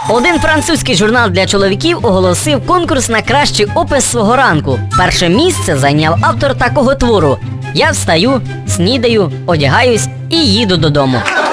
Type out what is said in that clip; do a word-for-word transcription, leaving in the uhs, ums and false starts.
Один французький журнал для чоловіків оголосив конкурс на кращий опис свого ранку. Перше місце зайняв автор такого твору: «Я встаю, снідаю, одягаюсь і їду додому».